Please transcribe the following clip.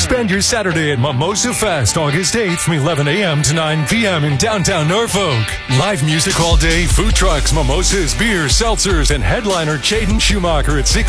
Spend your Saturday at Mimosa Fest, August 8th from 11 a.m. to 9 p.m. in downtown Norfolk. Live music all day, food trucks, mimosas, beers, seltzers, and headliner Jaden Schumacher at 6